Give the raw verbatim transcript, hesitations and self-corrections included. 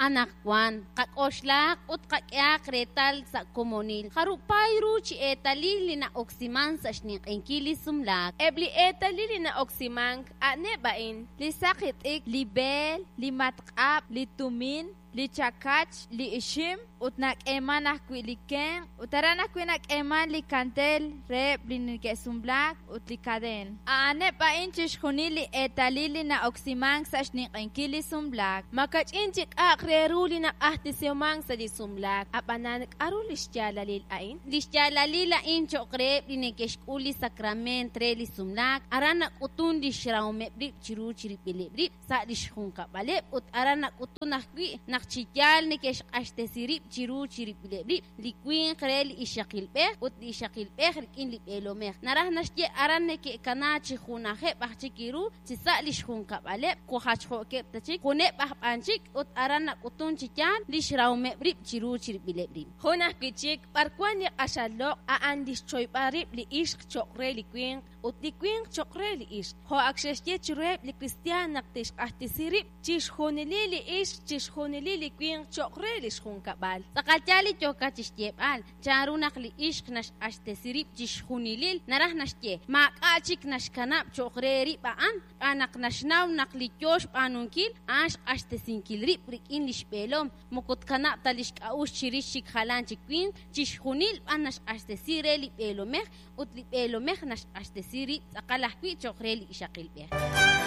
anak Juan kakoshlak ut kakyak retal sa komunil harupayru chi etalili na oksiman sa shniqenkili sumlak ebli etalili na oksimang ane bain li sakit ik li bel li matkap li tumin li chakach li ishim ut nak eman akwiliken utara nakwinak eman li kantel rep li nikesumblak ut li kaden ane bain chishkhuni li etalili na oksimang sa shniqenkili sumblak makach inchik akreruli na ahtisemang sa di sumlak apananak arulish jalalil ain lish jalalil ain chokre li nikeshkuli sakrament re li sumlak arana utun di shrawme bri chiru chiri pili bri sa di shkhunka bale ut arana utun nakwi nakchikyal nikesh ashtesirib chiru chiri pili bri likwin kre li ishakil pe ut li ishakil pe kin li pelomeh narah nashje arane ke kana chikhuna he bahchikiru chisa li shkhunka bale ko hachkho ke tachik kone bah anchik ut arana utun chikyan li shrawme bri chiru chiri pili bri hona kichik parkwan ni ashalok a andis choy parib li ishq chokre li kwin ut li kwin chokre li ishq ho aksheshje chireb li kristian naktish ahtisirib chish honili li ishq chish honili li kwin chokre li shkhunka bal sakachali choka chishtebal charunak li ishq nash ashtesirib chish honilil narah nashje ma kachik nash kanab chokre ri baan anak nashnaw nakli chosh panunkil ash ashtesinkil ri prikin li shpelom mukut kanab talish kaush chirishik halan chikwin chish honil anash ashtesire li pelomeh ut li pelomeh nash ashtesiri sakalahpi chokre li ishaqil beh